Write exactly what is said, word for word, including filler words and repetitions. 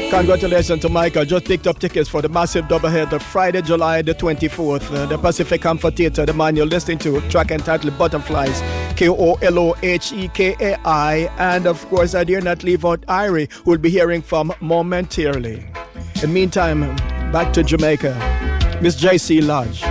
Congratulations to Michael. Just picked up tickets for the massive doubleheader Friday, July the twenty-fourth. Uh, the Pacific Amphitheater, the man you're listening to, track entitled Butterflies, K O L O H E K A I. And of course, I dare not leave out Irie, who will be hearing from momentarily. In the meantime, back to Jamaica. Miss J C Lodge.